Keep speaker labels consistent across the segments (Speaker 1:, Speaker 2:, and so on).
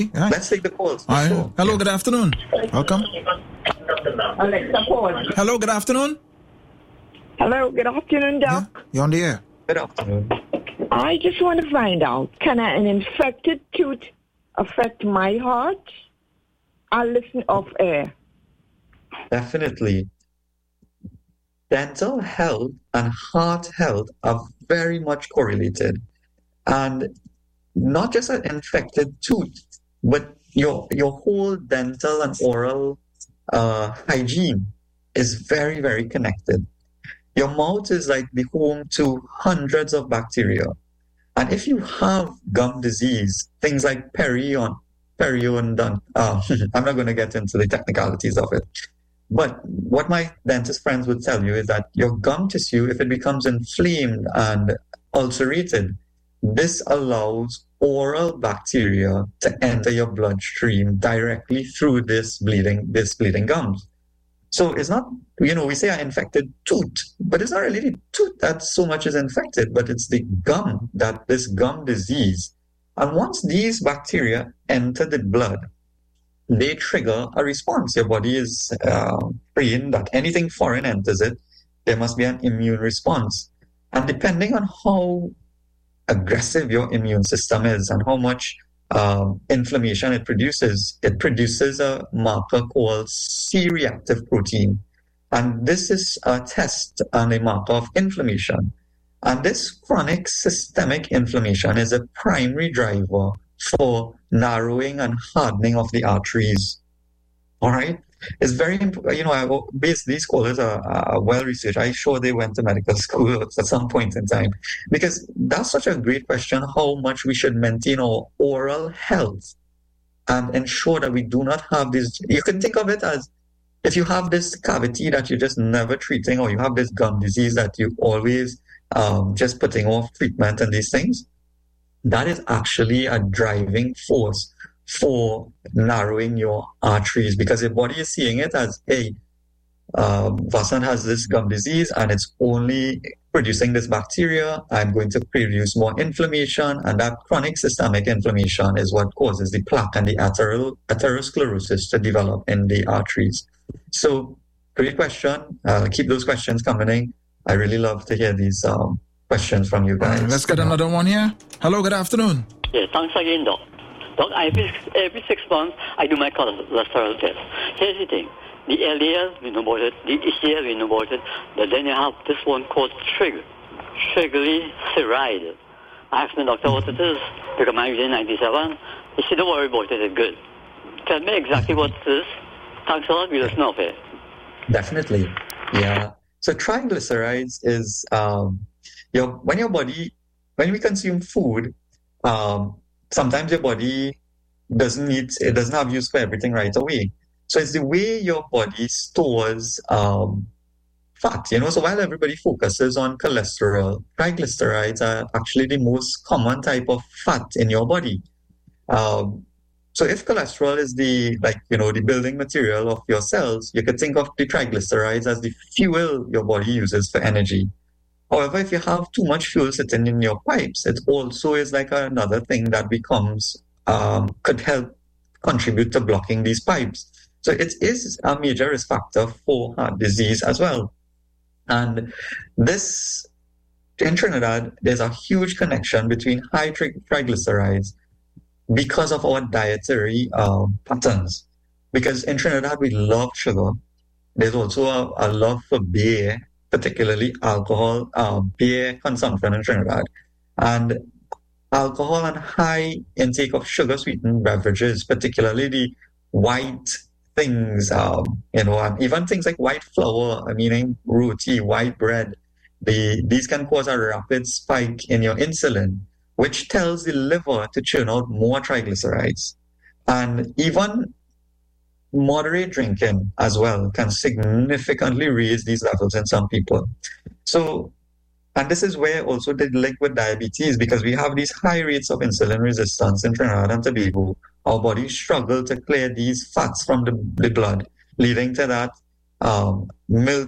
Speaker 1: Right.
Speaker 2: Let's take the calls.
Speaker 1: Sure. Hello, good afternoon. Welcome.
Speaker 3: Alexa Paul.
Speaker 1: Hello, good afternoon.
Speaker 3: Hello, good afternoon, Doc.
Speaker 1: Yeah, you're on the air.
Speaker 2: Good afternoon.
Speaker 3: I just want to find out, can an infected tooth affect my heart? I'll listen off air.
Speaker 2: Definitely. Dental health and heart health are very much correlated. And not just an infected tooth, but your whole dental and oral hygiene is very, very connected. Your mouth is like the home to hundreds of bacteria. And if you have gum disease, things like periodontitis, I'm not going to get into the technicalities of it. But what my dentist friends would tell you is that your gum tissue, if it becomes inflamed and ulcerated, this allows oral bacteria to enter your bloodstream directly through this bleeding gums. So it's not, we say an infected tooth, but it's not really the tooth that so much is infected, but it's the gum, this gum disease. And once these bacteria enter the blood, they trigger a response. Your body is trained that anything foreign enters it, there must be an immune response. And depending on how aggressive your immune system is and how much inflammation it produces a marker called C-reactive protein. And this is a test and a marker of inflammation. And this chronic systemic inflammation is a primary driver for narrowing and hardening of the arteries. All right? It's very important. These callers are well researched. I'm sure they went to medical school at some point in time, because that's such a great question, how much we should maintain our oral health and ensure that we do not have this. You can think of it as if you have this cavity that you're just never treating, or you have this gum disease that you always just putting off treatment and these things. That is actually a driving force for narrowing your arteries, because your body is seeing it as, hey, Vasant has this gum disease and it's only producing this bacteria. I'm going to produce more inflammation, and that chronic systemic inflammation is what causes the plaque and the atherosclerosis to develop in the arteries. So, great question. Keep those questions coming in. I really love to hear these questions from you guys.
Speaker 1: Let's get another one here. Hello, good afternoon.
Speaker 4: Yeah, thanks again, Doc. Doc, every 6 months, I do my cholesterol test. Here's the thing. The LDL, we know about it. The HDL, we know about it. But then you have this one called triglyceride. I asked the doctor what it is, because I'm using 97. He said, don't worry about it, it's good. Tell me exactly what it is. Thanks a lot, we'll listen off here.
Speaker 2: Definitely. Yeah. So triglycerides is when we consume food, sometimes your body doesn't have use for everything right away. So it's the way your body stores fat, So while everybody focuses on cholesterol, triglycerides are actually the most common type of fat in your body. So if cholesterol is the building material of your cells, you could think of the triglycerides as the fuel your body uses for energy. However, if you have too much fuel sitting in your pipes, it also is like another thing that could help contribute to blocking these pipes. So it is a major risk factor for heart disease as well. And this, in Trinidad, there's a huge connection between high triglycerides because of our dietary patterns. Because in Trinidad, we love sugar. There's also a love for beer, particularly alcohol, beer consumption in Trinidad. And alcohol and high intake of sugar-sweetened beverages, particularly the white things, and even things like white flour, meaning roti, white bread, these can cause a rapid spike in your insulin, which tells the liver to churn out more triglycerides. And even moderate drinking as well can significantly raise these levels in some people. So, and this is where also the link with diabetes, because we have these high rates of insulin resistance in Trinidad and Tobago. Our bodies struggle to clear these fats from the blood, leading to that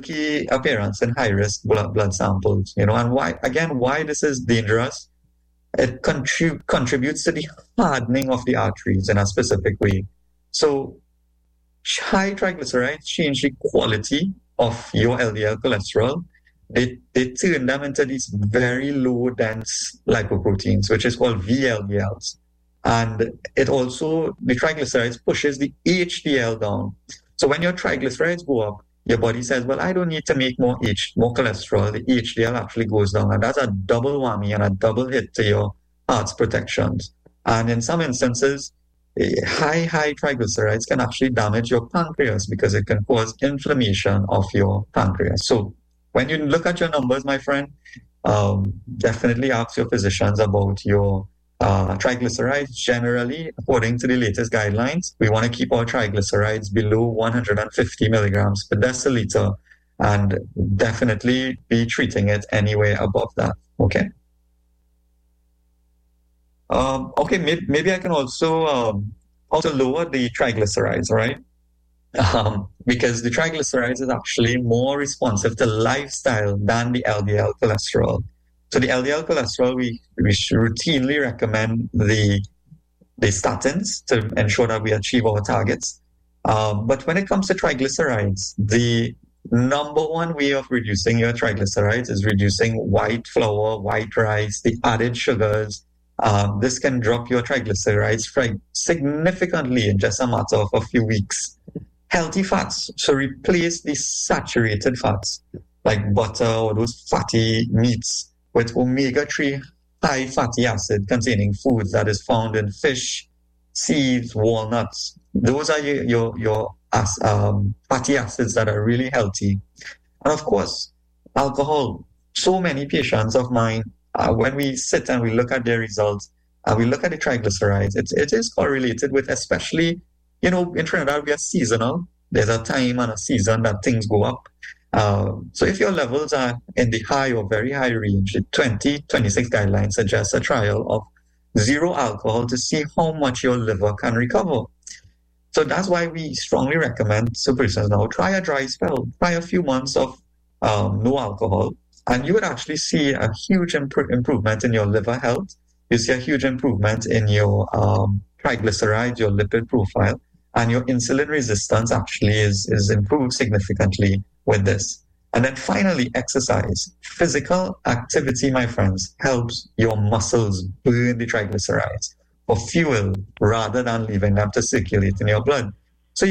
Speaker 2: milky appearance in high-risk blood samples. And why this is dangerous? it contributes to the hardening of the arteries in a specific way. So high triglycerides change the quality of your LDL cholesterol. They turn them into these very low dense lipoproteins, which is called VLDLs. And it also, the triglycerides pushes the HDL down. So when your triglycerides go up, your body says, well, I don't need to make more cholesterol. The HDL actually goes down. And that's a double whammy and a double hit to your heart's protections. And in some instances, high triglycerides can actually damage your pancreas because it can cause inflammation of your pancreas. So when you look at your numbers, my friend, definitely ask your physicians about your triglycerides. Generally, according to the latest guidelines, we want to keep our triglycerides below 150 milligrams per deciliter and definitely be treating it anywhere above that. Okay. Maybe I can also lower the triglycerides, right? Because the triglycerides is actually more responsive to lifestyle than the LDL cholesterol. So the LDL cholesterol, we routinely recommend the statins to ensure that we achieve our targets. But when it comes to triglycerides, the number one way of reducing your triglycerides is reducing white flour, white rice, the added sugars. This can drop your triglycerides significantly in just a matter of a few weeks. Healthy fats, so replace the saturated fats like butter or those fatty meats with omega-3 high fatty acid containing foods that is found in fish, seeds, walnuts. Those are your fatty acids that are really healthy. And of course, alcohol. So many patients of mine, when we sit and we look at their results, we look at the triglycerides, it is correlated with, especially, in Trinidad, we are seasonal. There's a time and a season that things go up. So if your levels are in the high or very high range, the 2026 guidelines suggest a trial of 0 alcohol to see how much your liver can recover. So that's why we strongly recommend to persons now, try a dry spell, try a few months of no alcohol, and you would actually see a huge improvement in your liver health. You see a huge improvement in your triglycerides, your lipid profile, and your insulin resistance actually is improved significantly with this. And then finally, exercise. Physical activity, my friends, helps your muscles burn the triglycerides for fuel rather than leaving them to circulate in your blood. So,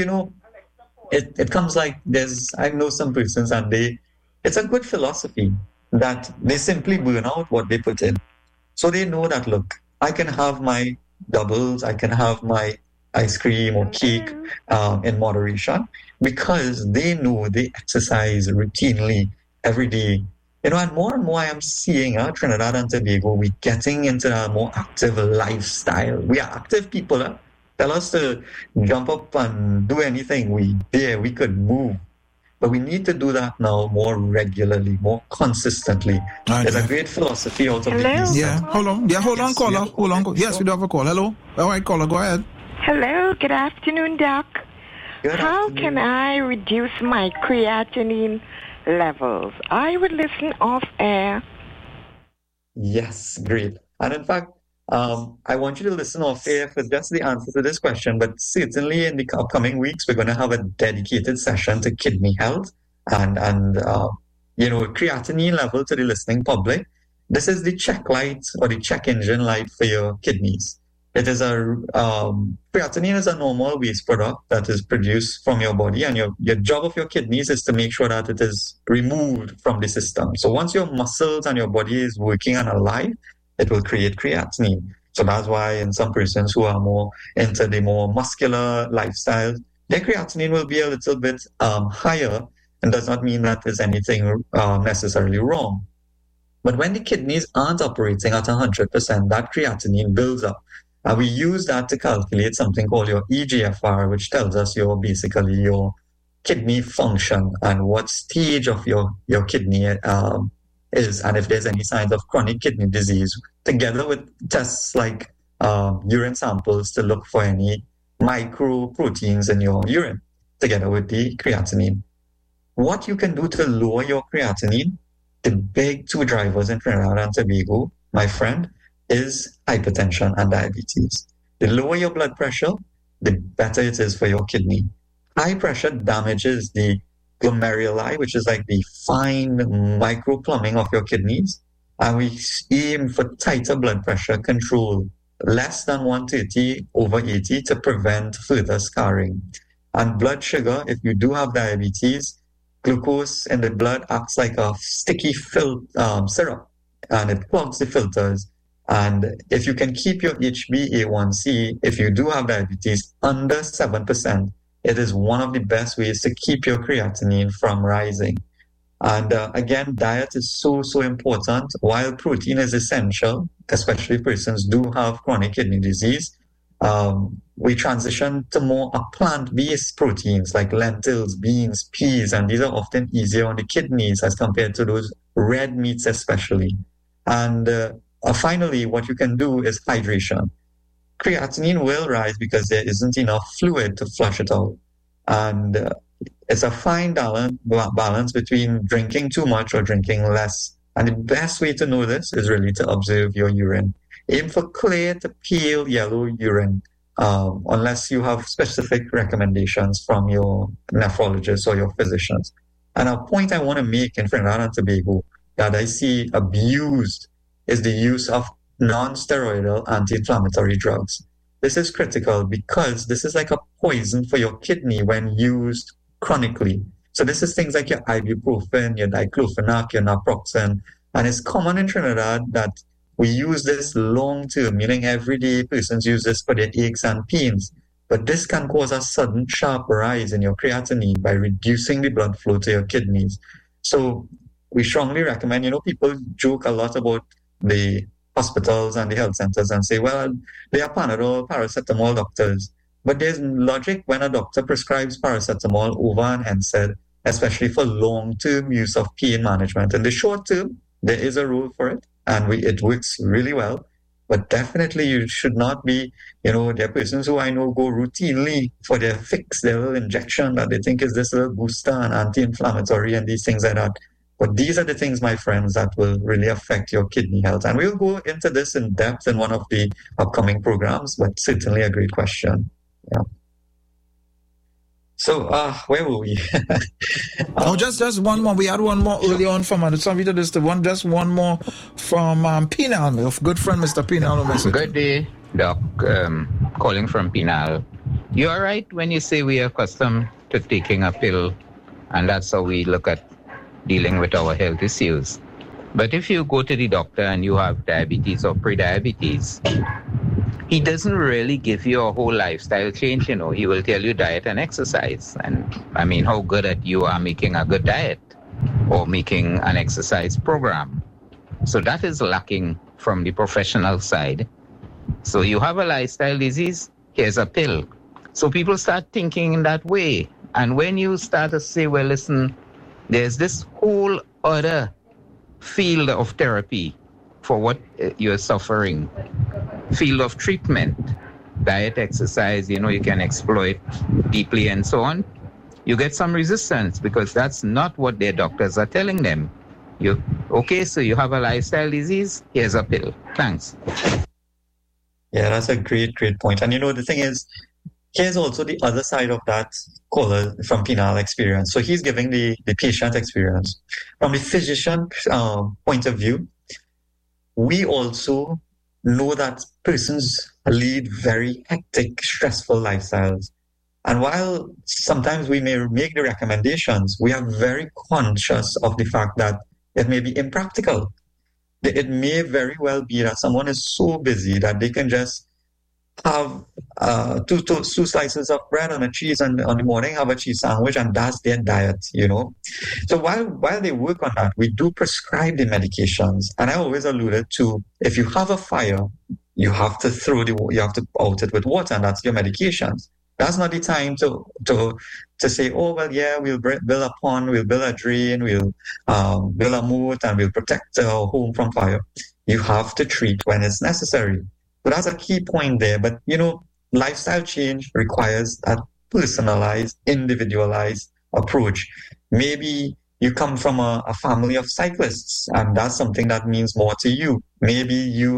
Speaker 2: it comes like I know some persons and it's a good philosophy that they simply burn out what they put in. So they know that, look, I can have my doubles, I can have my ice cream or cake in moderation, because they know they exercise routinely every day. And more I am seeing Trinidad and Tobago, we're getting into a more active lifestyle. We are active people. Tell us to jump up and do anything. We could move. But we need to do that now more regularly, more consistently.
Speaker 1: Right.
Speaker 2: There's a great philosophy out of
Speaker 3: Hello?
Speaker 2: the
Speaker 1: Yeah, hold on, caller. Hold on. Yes, we do have a call. Hello. All right, caller, go ahead.
Speaker 3: Hello, good afternoon, Doc.
Speaker 2: Good
Speaker 3: How
Speaker 2: afternoon.
Speaker 3: can I reduce my creatinine levels? I would listen off air.
Speaker 2: Yes, great. And in fact, I want you to listen off air for just the answer to this question, but certainly in the upcoming weeks, we're going to have a dedicated session to kidney health and creatinine level to the listening public. This is the check light or the check engine light for your kidneys. It is creatinine is a normal waste product that is produced from your body, and your job of your kidneys is to make sure that it is removed from the system. So once your muscles and your body is working and alive, it will create creatinine. So that's why in some persons who are more into the more muscular lifestyle, their creatinine will be a little bit higher, and does not mean that there's anything necessarily wrong. But when the kidneys aren't operating at 100%, that creatinine builds up. And we use that to calculate something called your EGFR, which tells us basically your kidney function and what stage of your kidney is, and if there's any signs of chronic kidney disease, together with tests like urine samples to look for any microproteins in your urine, together with the creatinine. What you can do to lower your creatinine, the big two drivers in Trinidad and Tobago, my friend, is hypertension and diabetes. The lower your blood pressure, the better it is for your kidney. High pressure damages the glomeruli, which is like the fine microplumbing of your kidneys. And we aim for tighter blood pressure control, less than 130/80 to prevent further scarring. And blood sugar, if you do have diabetes, glucose in the blood acts like a sticky syrup, and it clogs the filters. And if you can keep your HbA1c, if you do have diabetes, under 7%, it is one of the best ways to keep your creatinine from rising. And again, diet is so important. While protein is essential, especially if persons do have chronic kidney disease, we transition to more plant-based proteins like lentils, beans, peas, and these are often easier on the kidneys as compared to those red meats especially. And finally, what you can do is hydration. Creatinine will rise because there isn't enough fluid to flush it out. And it's a fine balance between drinking too much or drinking less. And the best way to know this is really to observe your urine. Aim for clear to pale yellow urine, unless you have specific recommendations from your nephrologist or your physicians. And a point I want to make in Trinidad and Tobago that I see abused is the use of non-steroidal anti-inflammatory drugs. This is critical because this is like a poison for your kidney when used chronically. So this is things like your ibuprofen, your diclofenac, your naproxen. And it's common in Trinidad that we use this long-term, meaning everyday persons use this for their aches and pains. But this can cause a sudden sharp rise in your creatinine by reducing the blood flow to your kidneys. So we strongly recommend, people joke a lot about the hospitals and the health centers and say, well, they are Panadol, paracetamol doctors. But there's logic when a doctor prescribes paracetamol over an NSAID, especially for long-term use of pain management. In the short term, there is a role for it, and it works really well. But definitely you should not be, there are persons who I know go routinely for their fix, their little injection that they think is this little booster and anti-inflammatory and these things like that. But these are the things, my friends, that will really affect your kidney health. And we'll go into this in depth in one of the upcoming programs, but certainly a great question. Yeah. So, where were we?
Speaker 1: Just one more. We had one more early on from just one more from Penal, of good friend Mr. Penal.
Speaker 5: Good day, Doc. Calling from Penal. You are right when you say we are accustomed to taking a pill, and that's how we look at dealing with our health issues. But if you go to the doctor and you have diabetes or pre-diabetes, he doesn't really give you a whole lifestyle change, He will tell you diet and exercise. And I mean, how good at you are making a good diet or making an exercise program. So that is lacking from the professional side. So you have a lifestyle disease, here's a pill. So people start thinking in that way. And when you start to say, well, listen, there's this whole other field of therapy for what you're suffering, field of treatment, diet, exercise, you can exploit deeply and so on. You get some resistance because that's not what their doctors are telling them. So you have a lifestyle disease, here's a pill. Thanks.
Speaker 2: Yeah, that's a great point. And the thing is, here's also the other side of that caller from Penal experience. So he's giving the patient experience. From the physician point of view, we also know that persons lead very hectic, stressful lifestyles. And while sometimes we may make the recommendations, we are very conscious of the fact that it may be impractical. It may very well be that someone is so busy that they can just have two slices of bread and a cheese on the morning, have a cheese sandwich, and that's their diet, So while they work on that, we do prescribe the medications. And I always alluded to, if you have a fire, you have to out it with water, and that's your medications. That's not the time to say, oh, well, yeah, we'll build a pond, we'll build a drain, we'll build a moat, and we'll protect our home from fire. You have to treat when it's necessary. So that's a key point there. But, lifestyle change requires a personalized, individualized approach. Maybe you come from a family of cyclists, and that's something that means more to you. Maybe you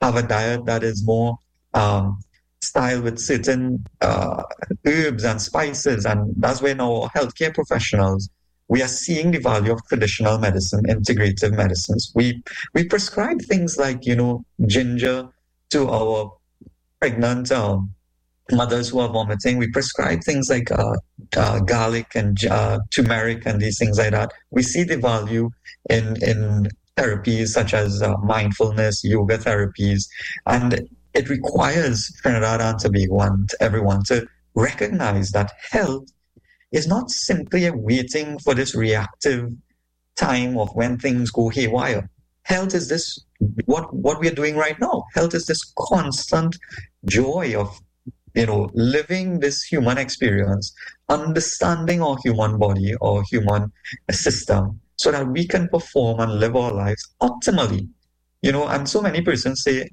Speaker 2: have a diet that is more styled with certain herbs and spices. And that's when our healthcare professionals, we are seeing the value of traditional medicine, integrative medicines. We prescribe things like, ginger to our pregnant mothers who are vomiting. We prescribe things like garlic and turmeric and these things like that. We see the value in therapies such as mindfulness, yoga therapies, and it requires Trinidad and Tobago and everyone to recognize that health is not simply waiting for this reactive time of when things go haywire. Health is this, what we are doing right now. Health is this constant joy of, living this human experience, understanding our human body or human system so that we can perform and live our lives optimally. And so many persons say,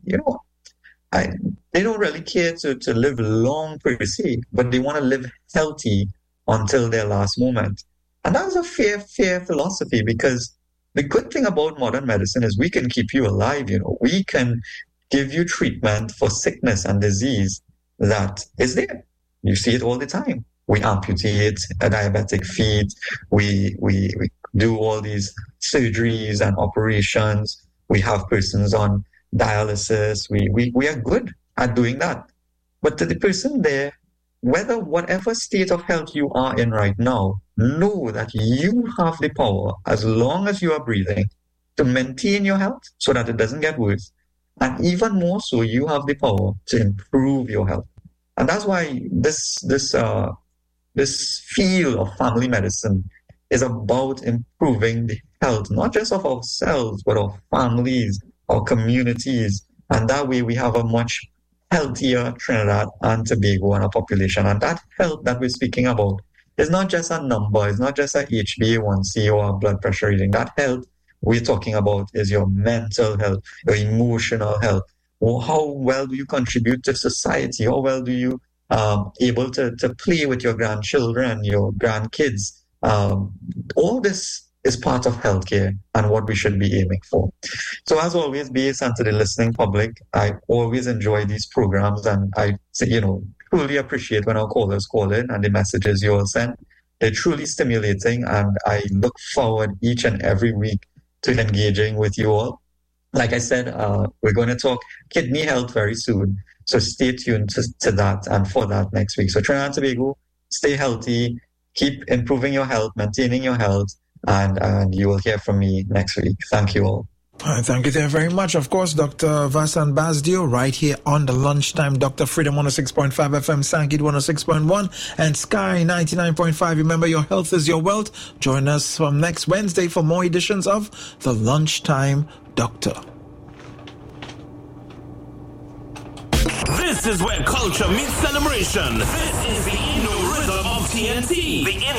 Speaker 2: they don't really care to live long per se, but they want to live healthy until their last moment. And that is a fair philosophy, because the good thing about modern medicine is we can keep you alive. We can give you treatment for sickness and disease that is there. You see it all the time. We amputate a diabetic feet. We do all these surgeries and operations. We have persons on dialysis. We are good at doing that. But to the person there, whatever state of health you are in right now, know that you have the power, as long as you are breathing, to maintain your health so that it doesn't get worse. And even more so, you have the power to improve your health. And that's why this field of family medicine is about improving the health, not just of ourselves, but of families, our communities. And that way we have a much healthier Trinidad and Tobago and a population. And that health that we're speaking about is not just a number, it's not just a HbA1c or a blood pressure reading. That health we're talking about is your mental health, your emotional health. Or how well do you contribute to society? How well do you able to play with your grandchildren, your grandkids? All this is part of healthcare and what we should be aiming for. So as always, based on to the listening public, I always enjoy these programs, and I truly appreciate when our callers call in and the messages you all send. They're truly stimulating, and I look forward each and every week to engaging with you all. Like I said, we're going to talk kidney health very soon. So stay tuned to that and for that next week. So Trinidad and Tobago, stay healthy, keep improving your health, maintaining your health, and you will hear from me next week. Thank you all.
Speaker 1: Thank you there very much. Of course, Dr. Vasant Basdio, right here on the Lunchtime. Dr. Freedom 106.5 FM, Sankit 106.1, and Sky 99.5. Remember, your health is your wealth. Join us from next Wednesday for more editions of the Lunchtime Doctor.
Speaker 6: This is where culture meets celebration. This is the Inno Rhythm of TNT. The